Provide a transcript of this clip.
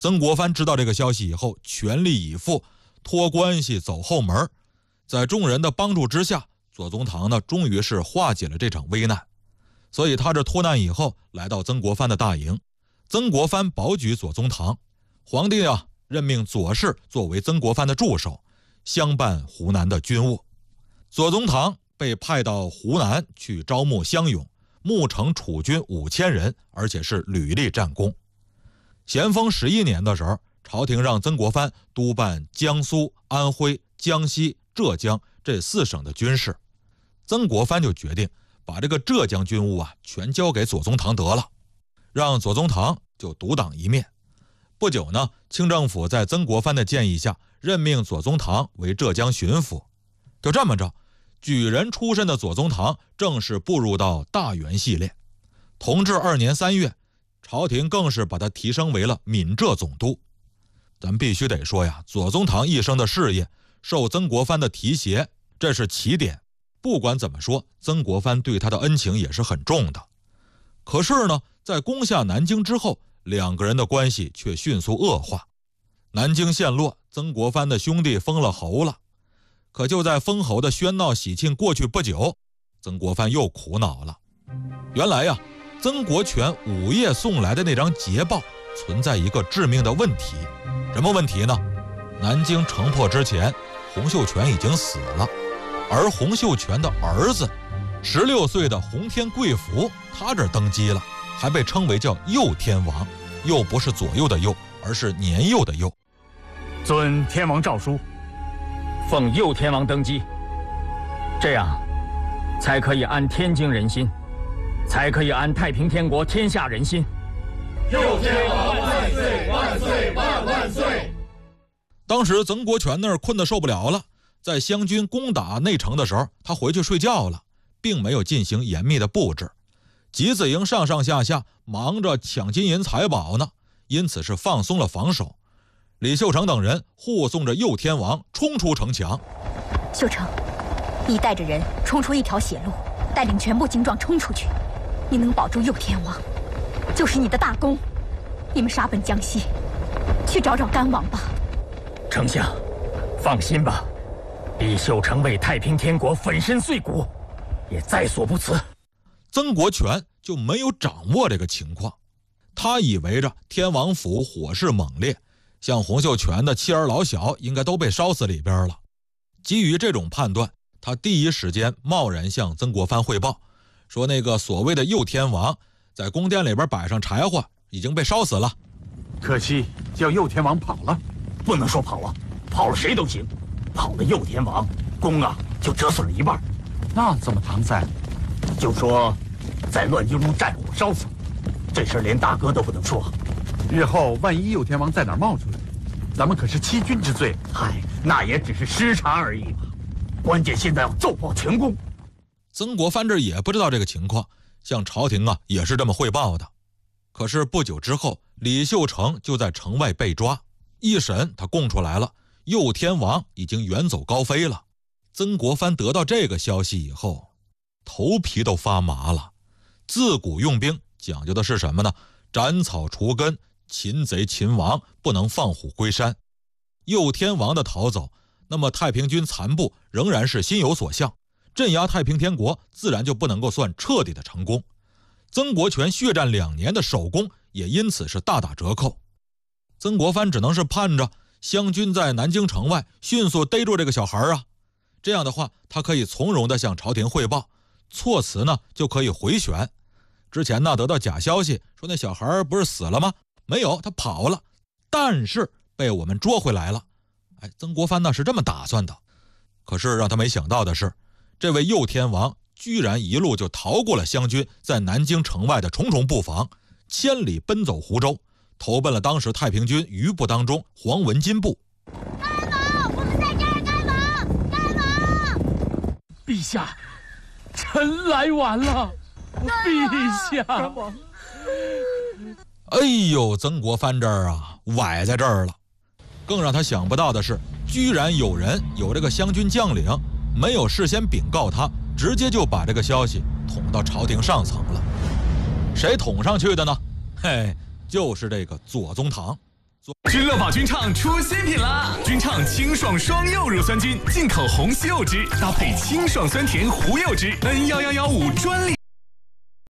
曾国藩知道这个消息以后，全力以赴，托关系走后门，在众人的帮助之下，左宗棠呢终于是化解了这场危难。所以他这脱难以后，来到曾国藩的大营，曾国藩保举左宗棠，皇帝啊任命左氏作为曾国藩的助手，相伴湖南的军务。左宗棠被派到湖南去招募乡勇，募成楚军5000人，而且是屡立战功。咸丰11年的时候，朝廷让曾国藩督办江苏、安徽、江西、浙江这4省的军事。曾国藩就决定把这个浙江军务啊全交给左宗棠得了，让左宗棠就独当一面。不久呢，清政府在曾国藩的建议下，任命左宗棠为浙江巡抚。就这么着，举人出身的左宗棠正式步入到大员系列。同治2年3月，朝廷更是把他提升为了闽浙总督。咱必须得说呀，左宗棠一生的事业受曾国藩的提携，这是起点。不管怎么说，曾国藩对他的恩情也是很重的。可是呢，在攻下南京之后，两个人的关系却迅速恶化。南京陷落，曾国藩的兄弟封了侯了。可就在封侯的喧闹喜庆过去不久，曾国藩又苦恼了。原来呀，曾国荃午夜送来的那张捷报存在一个致命的问题。什么问题呢？南京城破之前，洪秀全已经死了，而洪秀全的儿子16岁的洪天贵福，他这登基了，还被称为叫右天王，又不是左右的右，而是年幼的幼。 遵天王诏书，奉右天王登基，这样才可以安天津人心，才可以安太平天国天下人心。 右天王万岁万岁万万岁！ 当时曾国荃那儿困得受不了了，在湘军攻打内城的时候，他回去睡觉了，并没有进行严密的布置。集子营上上下下忙着抢金银财宝呢，因此是放松了防守。李秀成等人护送着右天王冲出城墙。 秀成，你带着人冲出一条血路，带领全部精壮冲出去。你能保住右天王，就是你的大功。你们杀奔江西，去找找甘王吧。 丞相，放心吧，李秀成为太平天国粉身碎骨，也在所不辞。 曾国荃就没有掌握这个情况，他以为着天王府火势猛烈，像洪秀全的妻儿老小应该都被烧死里边了。基于这种判断，他第一时间贸然向曾国藩汇报，说那个所谓的右天王在宫殿里边摆上柴火，已经被烧死了。 可惜叫右天王跑了。 不能说跑啊，跑了谁都行，跑了右天王，宫啊就折损了一半。 那怎么搪塞？ 就说在乱军中战火烧死，这事连大哥都不能说。 日后万一右天王在哪儿冒出来，咱们可是欺君之罪。 嗨，那也只是失察而已嘛。关键现在要奏报全宫。 曾国藩这也不知道这个情况，向朝廷啊也是这么汇报的。可是不久之后，李秀成就在城外被抓，一审他供出来了，右天王已经远走高飞了。曾国藩得到这个消息以后，头皮都发麻了。自古用兵讲究的是什么呢？斩草除根，擒贼擒王，不能放虎归山。右天王的逃走，那么太平军残部仍然是心有所向，镇压太平天国自然就不能够算彻底的成功。曾国荃血战2年的首功也因此是大打折扣。曾国藩只能是盼着湘军在南京城外迅速逮住这个小孩啊，这样的话他可以从容地向朝廷汇报，措辞呢就可以回旋。之前呢得到假消息说那小孩不是死了吗？没有，他跑了，但是被我们捉回来了。曾国藩呢是这么打算的。可是让他没想到的是，这位右天王居然一路就逃过了湘军在南京城外的重重布防，千里奔走湖州，投奔了当时太平军余部当中黄文金部。 甘王，我们在这儿！甘王，甘王！ 陛下，臣来晚了。陛下，甘王。 哎呦，曾国藩这儿啊崴在这儿了。更让他想不到的是，居然有这个湘军将领没有事先禀告他，直接就把这个消息捅到朝廷上层了。谁捅上去的呢？嘿，就是这个左宗棠。 君乐宝君畅出新品啦！君畅清爽双柚乳酸菌，进口红西柚汁，搭配清爽酸甜胡柚汁，N1115专利。